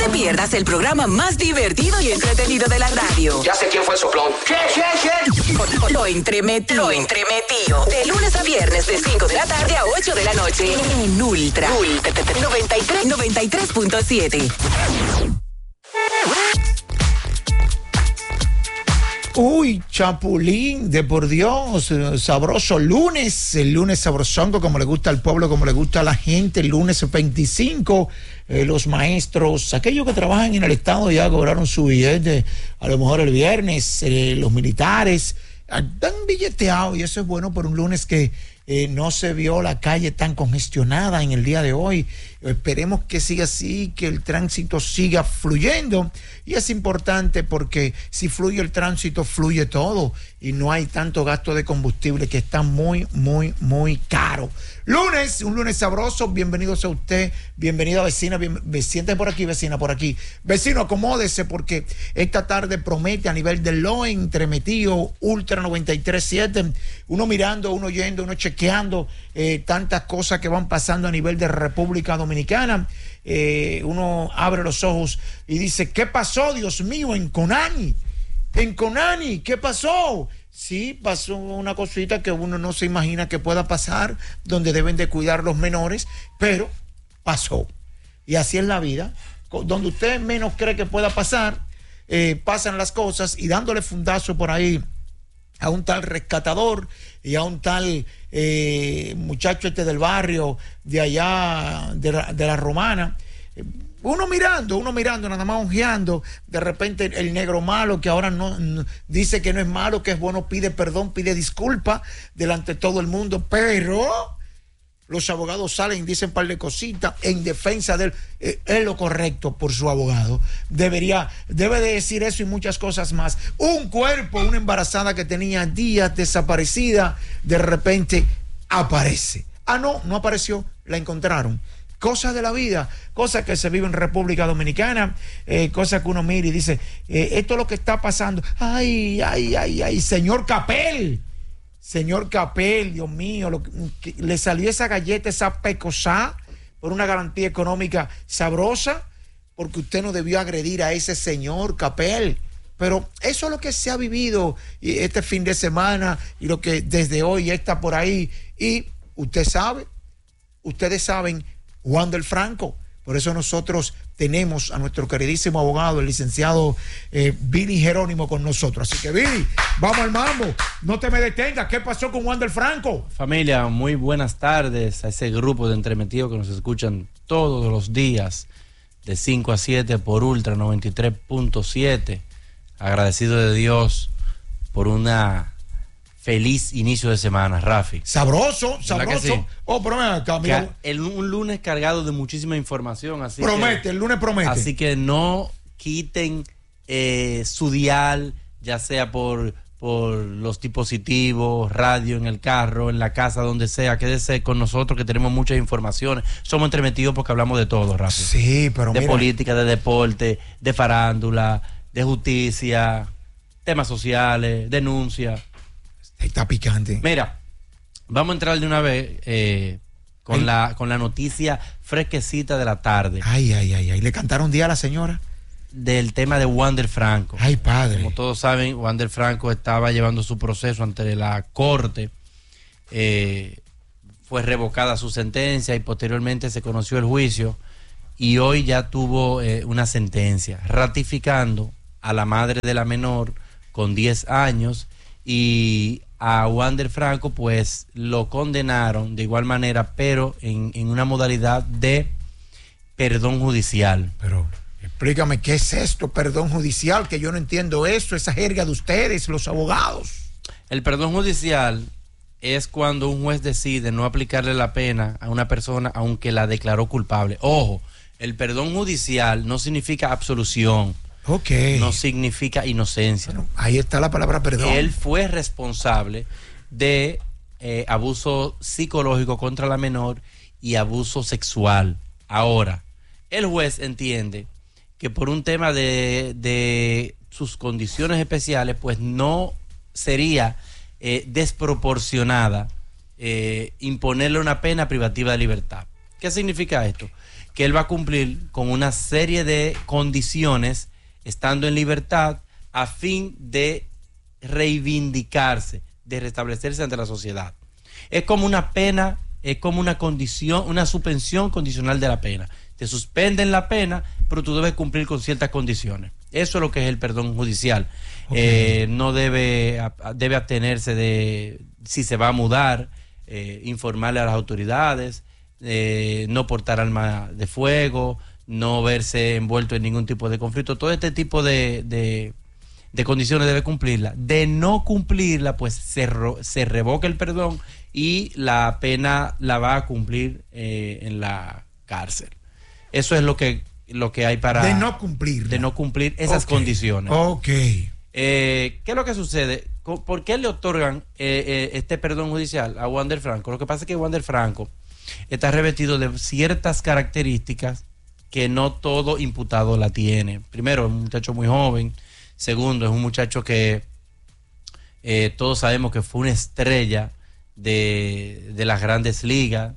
te pierdas el programa más divertido y entretenido de la radio. Ya sé quién fue el soplón. ¿Qué? Lo entremetido. De lunes a viernes de 5 de la tarde a 8 de la noche. En Ultra 93.7. Uy, chapulín, de por Dios, sabroso lunes, el lunes sabrosongo como le gusta al pueblo, como le gusta a la gente, el lunes 25, los maestros, aquellos que trabajan en el Estado ya cobraron su billete, a lo mejor el viernes, los militares, están billeteados y eso es bueno por un lunes que no se vio la calle tan congestionada en el día de hoy. Esperemos que siga así, que el tránsito siga fluyendo y es importante porque si fluye el tránsito, fluye todo y no hay tanto gasto de combustible que está muy caro. Lunes, un lunes sabroso, bienvenidos a usted, bienvenida vecina, siente por aquí, vecina por aquí. Vecino, acomódese porque esta tarde promete a nivel de lo entremetido, Ultra 93.7, uno mirando, uno oyendo, uno chequeando tantas cosas que van pasando a nivel de República Dominicana. Uno abre los ojos y dice, ¿qué pasó, Dios mío, en Conani? En Conani, ¿qué pasó? Sí, pasó una cosita que uno no se imagina que pueda pasar, donde deben de cuidar los menores, pero pasó. Y así es la vida, donde usted menos cree que pueda pasar, pasan las cosas y dándole fundazo por ahí a un tal rescatador y a un tal muchacho del barrio de allá, de la Romana. Uno mirando, nada más ojeando, de repente el negro malo, que ahora no dice que no es malo, que es bueno, pide perdón, pide disculpa delante de todo el mundo, pero los abogados salen y dicen un par de cositas en defensa de él. Es lo correcto por su abogado. Debe de decir eso y muchas cosas más. Un cuerpo, una embarazada que tenía días desaparecida, de repente aparece. No apareció, la encontraron. Cosas de la vida, cosas que se viven en República Dominicana, cosas que uno mira y dice, esto es lo que está pasando. Ay, señor Capel, Dios mío, le salió esa galleta, esa pecosá, por una garantía económica sabrosa, porque usted no debió agredir a ese señor Capel. Pero eso es lo que se ha vivido este fin de semana y lo que desde hoy está por ahí. Y ustedes saben, Wander Franco. Por eso nosotros tenemos a nuestro queridísimo abogado, el licenciado Billy Jerónimo, con nosotros. Así que, Billy, vamos al mambo. No te me detengas. ¿Qué pasó con Wander Franco? Familia, muy buenas tardes a ese grupo de entremetidos que nos escuchan todos los días de 5 a 7 por Ultra 93.7. Agradecido de Dios por una feliz inicio de semana, Rafi. Sabroso. Sí? Oh, pero acá, mira. Un lunes cargado de muchísima información. Así el lunes promete. Así que no quiten su dial, ya sea por los dispositivos, radio, en el carro, en la casa, donde sea. Quédese con nosotros que tenemos muchas informaciones. Somos entremetidos porque hablamos de todo, Rafi. Sí, pero de política, de deporte, de farándula, de justicia, temas sociales, denuncias. Está picante. Mira, vamos a entrar de una vez con la noticia fresquecita de la tarde. Ay. ¿Le cantaron día a la señora? Del tema de Wander Franco. Ay, padre. Como todos saben, Wander Franco estaba llevando su proceso ante la corte. Fue revocada su sentencia y posteriormente se conoció el juicio. Y hoy ya tuvo una sentencia ratificando a la madre de la menor con 10 años y a Wander Franco pues lo condenaron de igual manera, pero en una modalidad de perdón judicial. Pero explícame, ¿qué es esto, perdón judicial? Que yo no entiendo eso, esa jerga de ustedes, los abogados. El perdón judicial es cuando un juez decide no aplicarle la pena a una persona aunque la declaró culpable. Ojo, el perdón judicial no significa absolución. Okay. No significa inocencia. Bueno, ahí está la palabra perdón. Él fue responsable de abuso psicológico contra la menor y abuso sexual. Ahora, el juez entiende que por un tema de sus condiciones especiales, pues no sería desproporcionada imponerle una pena privativa de libertad. ¿Qué significa esto? que él va a cumplir con una serie de condiciones estando en libertad a fin de reivindicarse, de restablecerse ante la sociedad. Es como una pena, es como una condición, una suspensión condicional de la pena. Te suspenden la pena, pero tú debes cumplir con ciertas condiciones. Eso es lo que es el perdón judicial. Okay. No debe abstenerse de, si se va a mudar, informarle a las autoridades, no portar arma de fuego, no verse envuelto en ningún tipo de conflicto. Todo este tipo de condiciones debe cumplirla. De no cumplirla, pues se revoca el perdón y la pena la va a cumplir en la cárcel. Eso es lo que hay para... De no cumplir. De no cumplir esas condiciones. Ok. ¿Qué es lo que sucede? ¿Por qué le otorgan este perdón judicial a Wander Franco? Lo que pasa es que Wander Franco está revestido de ciertas características que no todo imputado la tiene. Primero, es un muchacho muy joven. Segundo, es un muchacho que todos sabemos que fue una estrella de las grandes ligas.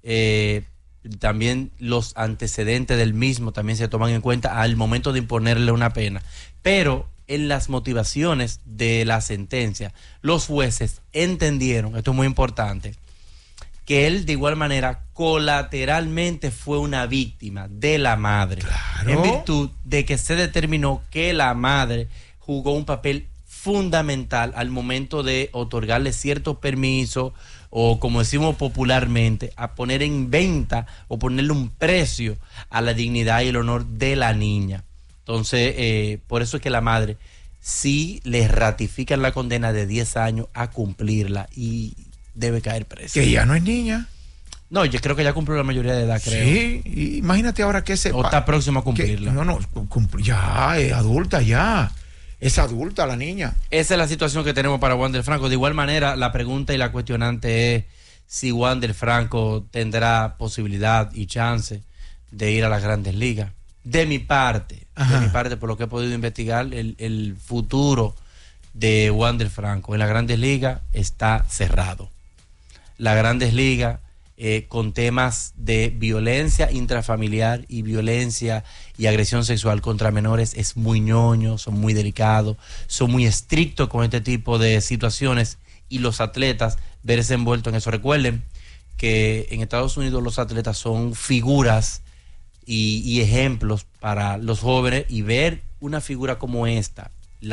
También los antecedentes del mismo también se toman en cuenta al momento de imponerle una pena. Pero en las motivaciones de la sentencia, los jueces entendieron, esto es muy importante, que él de igual manera colateralmente fue una víctima de la madre. Claro. En virtud de que se determinó que la madre jugó un papel fundamental al momento de otorgarle ciertos permisos o, como decimos popularmente, a poner en venta o ponerle un precio a la dignidad y el honor de la niña. Entonces, por eso es que la madre sí le ratifican la condena de 10 años a cumplirla y debe caer presa. Que ya no es niña. No, yo creo que ya cumplió la mayoría de edad, creo. Sí, imagínate ahora que se... O está próximo a cumplirla. Ya, es adulta ya. Es adulta la niña. Esa es la situación que tenemos para Wander Franco. De igual manera, la pregunta y la cuestionante es si Wander Franco tendrá posibilidad y chance de ir a las grandes ligas. De mi parte, por lo que he podido investigar, el futuro de Wander Franco en las grandes ligas está cerrado. Las grandes ligas, con temas de violencia intrafamiliar y violencia y agresión sexual contra menores, es muy ñoño, son muy delicados, son muy estrictos con este tipo de situaciones, y los atletas verse envueltos en eso. Recuerden que en Estados Unidos los atletas son figuras y ejemplos para los jóvenes, y ver una figura como esta,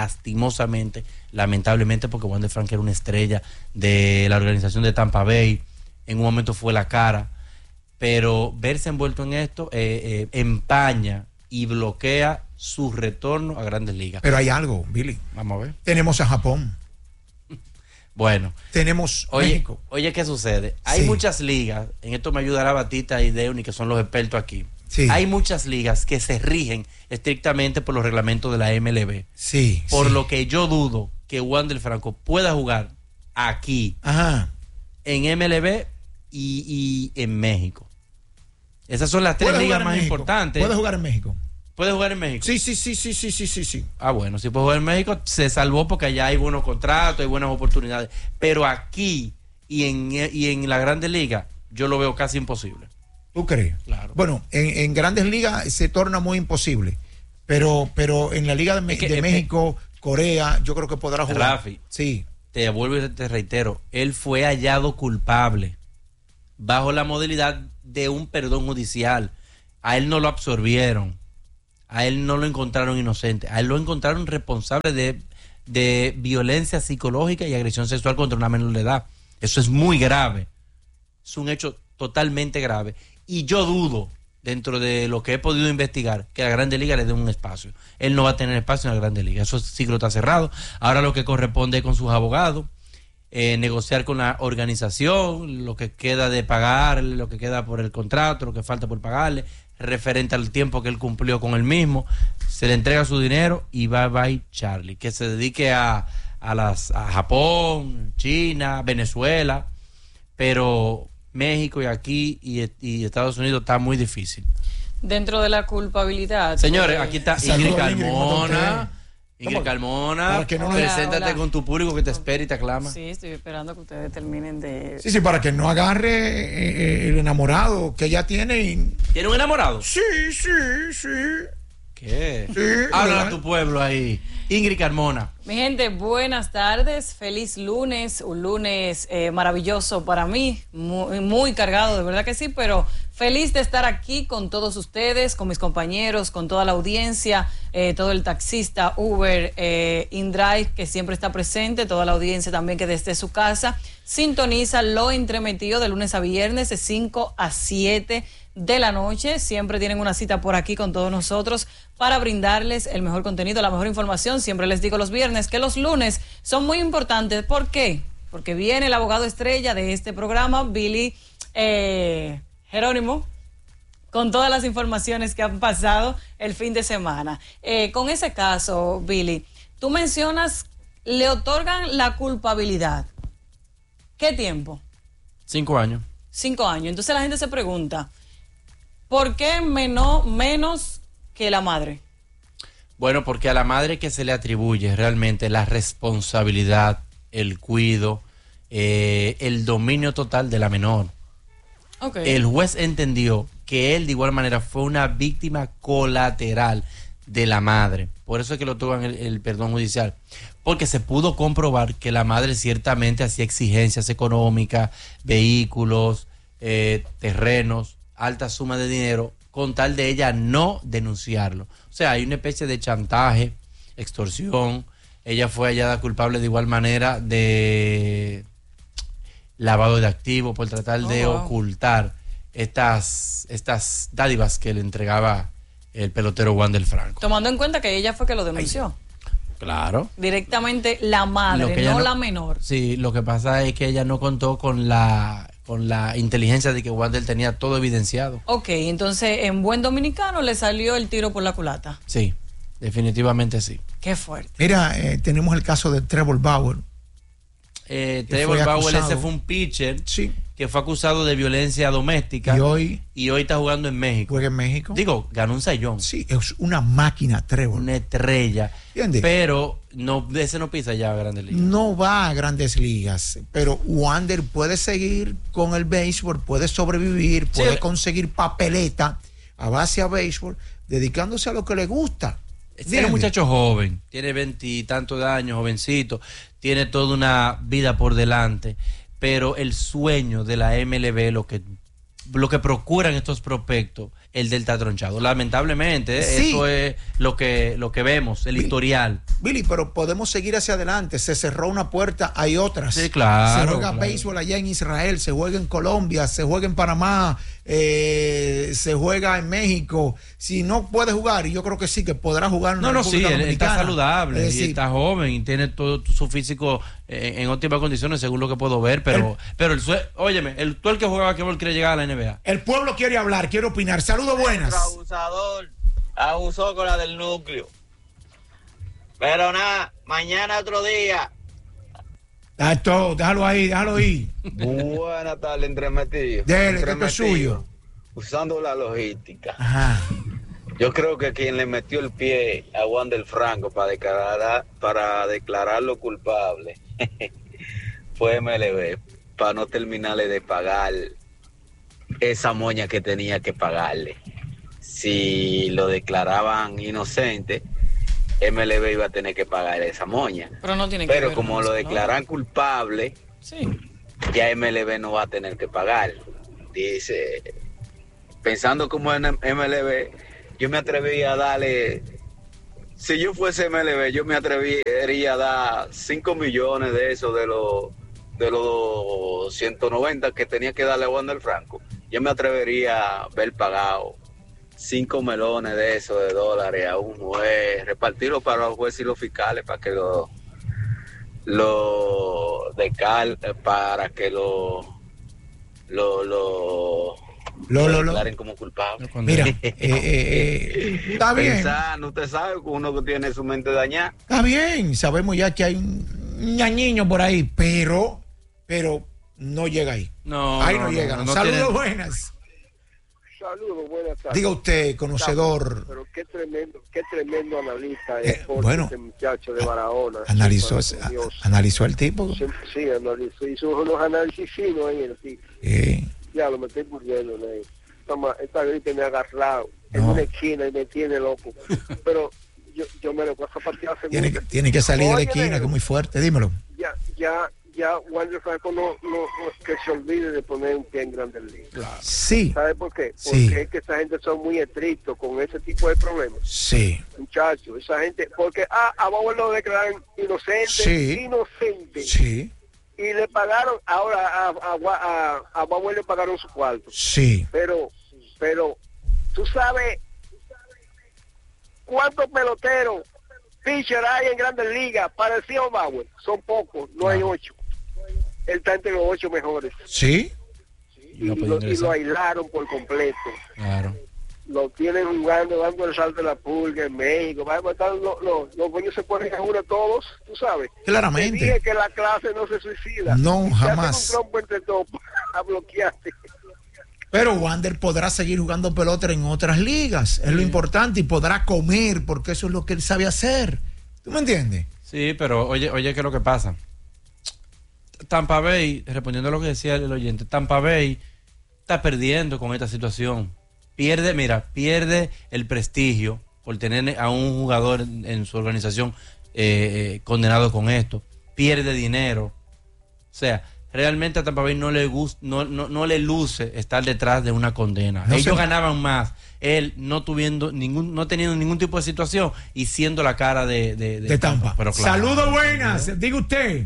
lamentablemente, porque Wander Franco era una estrella de la organización de Tampa Bay, en un momento fue la cara, pero verse envuelto en esto empaña y bloquea su retorno a grandes ligas. Pero hay algo, Billy. Vamos a ver. Tenemos a Japón. Bueno. Tenemos México. Oye, ¿qué sucede? Hay muchas ligas, en esto me ayudará Batista y Deuni, que son los expertos aquí. Sí. Hay muchas ligas que se rigen estrictamente por los reglamentos de la MLB. Sí. Por lo que yo dudo que Wander Franco pueda jugar aquí, en MLB y en México. Esas son las tres ligas más importantes. ¿Puede jugar en México? ¿Puede jugar en México? Sí. Ah, bueno, si puede jugar en México, se salvó porque allá hay buenos contratos, hay buenas oportunidades. Pero aquí y en la Grandes Ligas, yo lo veo casi imposible. ¿Tú crees? Claro. Bueno, en Grandes Ligas se torna muy imposible, pero en la Liga de México, Corea, yo creo que podrá jugar. Rafi, sí. Te vuelvo y te reitero, él fue hallado culpable bajo la modalidad de un perdón judicial. A él no lo absorbieron, a él no lo encontraron inocente, a él lo encontraron responsable de violencia psicológica y agresión sexual contra una menor de edad. Eso es muy grave, es un hecho totalmente grave, y yo dudo, dentro de lo que he podido investigar, que la Grande Liga le dé un espacio. Él no va a tener espacio en la Grande Liga, eso ciclo está cerrado. Ahora lo que corresponde con sus abogados, negociar con la organización lo que queda de pagar, lo que queda por el contrato, lo que falta por pagarle, referente al tiempo que él cumplió con él mismo. Se le entrega su dinero y bye Charlie, que se dedique a Japón, China, Venezuela, pero México y aquí y Estados Unidos está muy difícil. Dentro de la culpabilidad. Señores, aquí está Ingrid Carmona. Ingrid Carmona, Para que no preséntate hola. con tu público que te espera y te aclama. Sí, estoy esperando que ustedes terminen de... Sí, para que no agarre el enamorado que ella tiene. ¿Tiene un enamorado? Sí. ¿Qué? Sí, Habla ¿verdad? a tu pueblo ahí. Ingrid Carmona. Mi gente, buenas tardes, feliz lunes, un lunes maravilloso para mí, muy, muy cargado, de verdad que sí, pero feliz de estar aquí con todos ustedes, con mis compañeros, con toda la audiencia, todo el taxista, Uber, InDrive, que siempre está presente, toda la audiencia también que desde su casa sintoniza Lo Entremetido de lunes a viernes de 5 a 7 de la noche. Siempre tienen una cita por aquí con todos nosotros para brindarles el mejor contenido, la mejor información. Siempre les digo los viernes que los lunes son muy importantes. ¿Por qué? Porque viene el abogado estrella de este programa, Billy Jerónimo, con todas las informaciones que han pasado el fin de semana. Con ese caso, Billy, tú mencionas, le otorgan la culpabilidad. ¿Qué tiempo? 5 años. 5 años. Entonces la gente se pregunta, ¿por qué menos que la madre? Bueno, porque a la madre que se le atribuye realmente la responsabilidad, el cuido, el dominio total de la menor. Okay. El juez entendió que él de igual manera fue una víctima colateral de la madre. Por eso es que le otorgan el perdón judicial. Porque se pudo comprobar que la madre ciertamente hacía exigencias económicas, vehículos, terrenos, alta suma de dinero, con tal de ella no denunciarlo. O sea, hay una especie de chantaje, extorsión. Ella fue hallada culpable de igual manera de lavado de activos por tratar de ocultar estas dádivas que le entregaba el pelotero Wander Franco. Tomando en cuenta que ella fue que lo denunció. Claro. Directamente la madre, no la menor. Sí, lo que pasa es que ella no contó con la inteligencia de que Wander tenía todo evidenciado. Ok, entonces en buen dominicano le salió el tiro por la culata. Sí, definitivamente sí. Qué fuerte. Mira, tenemos el caso de Trevor Bauer. Trevor Bauer, ese fue un pitcher que fue acusado de violencia doméstica y hoy está jugando en México. Juega en México. Digo, ganó un sayón. Sí, es una máquina, Trevor. Una estrella. ¿Entiendes? Pero ese no pisa ya a Grandes Ligas. No va a Grandes Ligas, pero Wander puede seguir con el béisbol, puede sobrevivir, puede conseguir papeleta a base a béisbol, dedicándose a lo que le gusta. Es un muchacho joven, tiene 20 y tantos de años, jovencito, tiene toda una vida por delante, pero el sueño de la MLB, lo que procuran estos prospectos, el del tronchado. Lamentablemente, eso es lo que vemos, el historial. Billy, pero podemos seguir hacia adelante. Se cerró una puerta, hay otras. Sí, claro. Se juega béisbol allá en Israel, se juega en Colombia, se juega en Panamá, se juega en México. Si no puede jugar, y yo creo que sí, que podrá jugar en la República Dominicana. Él está saludable y está joven y tiene todo su físico en óptimas condiciones, según lo que puedo ver, pero óyeme, tú el que juega basquetbol quiere llegar a la NBA. El pueblo quiere hablar, quiere opinar. Saludos, buenas. Abusador, abusó con la del núcleo. Pero nada, mañana otro día. Déjalo ahí. Buenas tardes, Entremetido. Dele, que esto es suyo. Usando la logística. Ajá. Yo creo que quien le metió el pie a Wander Franco para declararlo culpable fue MLB, para no terminarle de pagar esa moña que tenía que pagarle. Si lo declaraban inocente, MLB iba a tener que pagar esa moña. Pero no tiene que Pero ver como con lo eso, declaran culpable, ya MLB no va a tener que pagar. Dice, pensando como en MLB, yo me atreví a darle, si yo fuese MLB, yo me atrevería a dar 5 millones de eso de los 190 que tenía que darle a Wander Franco. Yo me atrevería a haber pagado 5 melones de eso de dólares a un juez, repartirlo para los jueces y los fiscales para que para que lo declaren como culpable. Mira, está bien. Pensando, usted sabe que uno que tiene su mente dañada. Está bien, sabemos ya que hay un ñañiño por ahí, pero no llega ahí. No, ahí no llega. Saludos, tiene... buenas. Saludos, buenas tardes. Diga usted, conocedor. Pero qué tremendo analista es bueno, este muchacho de Barahona. Analizó el tipo. Sí, analizó, hizo unos análisis finos ahí, sí. Ya lo me estoy muriendo, esta grita me ha agarrado en una esquina y me tiene loco. Pero yo me lo paso a partir hace tiene que salir de la esquina, que es muy fuerte, dímelo. Ya Wander Franco no que se olvide de poner un pie en Grandes Ligas. Sí. ¿Sabe por qué? Sí. Porque es que esa gente son muy estrictos con ese tipo de problemas. Sí. Muchachos, esa gente, porque a Bauer lo declaran inocente. Sí. Y le pagaron, ahora a Bauer le pagaron su cuarto. Sí. Pero, tú sabes cuántos peloteros pitcher hay en Grandes Ligas parecido a Bauer. Son pocos, no hay 8. Él está entre los 8 mejores. ¿Sí? Y lo aislaron por completo. Claro. Lo tienen jugando, dando el salto de la pulga en México. Los dueños se ponen a jurar todos, tú sabes. Claramente. Te dije que la clase no se suicida. No, jamás. Un trompo entre todos a bloquearte. Pero Wander podrá seguir jugando pelota en otras ligas. Es lo importante. Y podrá comer, porque eso es lo que él sabe hacer. ¿Tú me entiendes? Sí, pero oye, ¿qué es lo que pasa? Tampa Bay, respondiendo a lo que decía el oyente, Tampa Bay está perdiendo con esta situación. Pierde el prestigio por tener a un jugador en su organización condenado con esto. Pierde dinero. O sea, realmente a Tampa Bay no le luce estar detrás de una condena. Ellos ganaban más, él no teniendo ningún tipo de situación y siendo la cara de Tampa. Pero claro, saludos, buenas. Diga usted.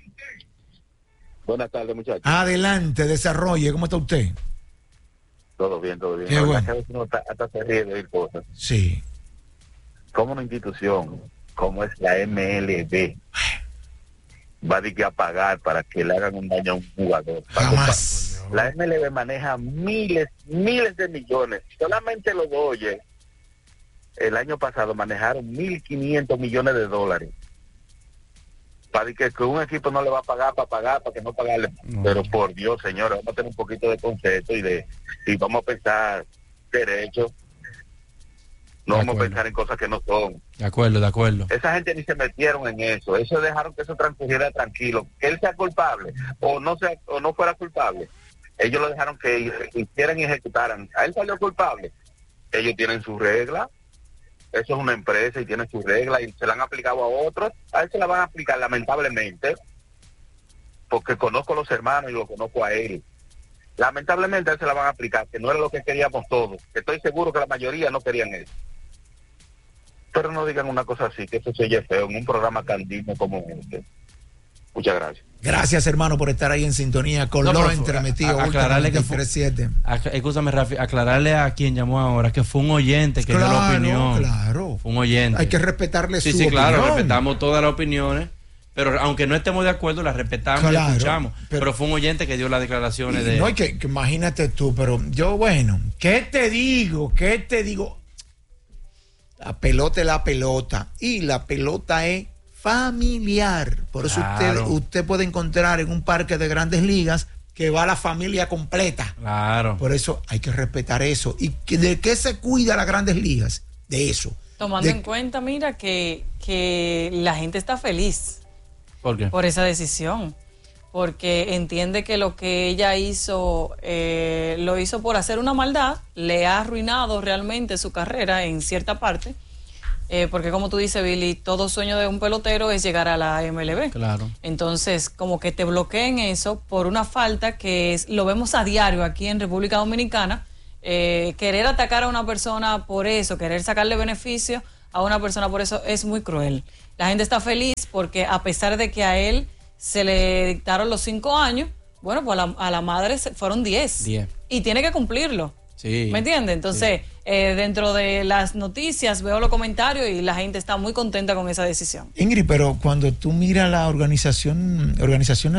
Buenas tardes, muchachos. Adelante, desarrolle. ¿Cómo está usted? Todo bien, todo bien. Qué bueno. Hasta se ríe de oír cosas. Sí. Como una institución, como es la MLB, va a pagar para que le hagan un daño a un jugador. Jamás. La MLB maneja miles de millones. Solamente los Dodgers el año pasado manejaron 1.500 millones de dólares. Para que un equipo no le va a pagar para que no pagarle. No. Pero por Dios, señores, vamos a tener un poquito de concepto y vamos a pensar derecho. No vamos a pensar en cosas que no son. De acuerdo. Esa gente ni se metieron en eso. Eso dejaron que eso transcurriera tranquilo. Que él sea culpable o no fuera culpable. Ellos lo dejaron que hicieran y ejecutaran. A él salió culpable. Ellos tienen sus reglas. Eso es una empresa y tiene sus reglas y se la han aplicado a otros. A él se la van a aplicar lamentablemente, porque conozco a los hermanos y lo conozco a él. Lamentablemente a él se la van a aplicar, que no era lo que queríamos todos. Estoy seguro que la mayoría no querían eso. Pero no digan una cosa así, que eso se oye feo en un programa candino como este. Muchas gracias. Gracias, hermano, por estar ahí en sintonía con Lo Entremetido. Aclararle que escúchame, Rafi, aclararle a quien llamó ahora que fue un oyente que dio la opinión. Claro. Fue un oyente. Hay que respetarle su opinión. Sí, claro, respetamos todas las opiniones, pero aunque no estemos de acuerdo, las respetamos y escuchamos. Pero fue un oyente que dio las declaraciones de... No, que imagínate tú, pero yo, bueno, ¿qué te digo? La pelota es la pelota y la pelota es familiar. Por eso usted puede encontrar en un parque de Grandes Ligas que va la familia completa. Claro. Por eso hay que respetar eso. ¿Y de qué se cuida las Grandes Ligas? De eso. Tomando en cuenta, mira, que la gente está feliz. ¿Por qué? Por esa decisión. Porque entiende que lo que ella hizo, lo hizo por hacer una maldad, le ha arruinado realmente su carrera en cierta parte. Porque como tú dices, Billy, todo sueño de un pelotero es llegar a la MLB. Claro. Entonces, como que te bloqueen eso por una falta lo vemos a diario aquí en República Dominicana. Querer atacar a una persona por eso, querer sacarle beneficio a una persona por eso es muy cruel. La gente está feliz porque a pesar de que a él se le dictaron los 5 años, bueno, pues a la madre fueron 10. Y tiene que cumplirlo. Sí. ¿Me entiendes? Entonces, dentro de las noticias veo los comentarios y la gente está muy contenta con esa decisión. Ingrid, pero cuando tú miras la organización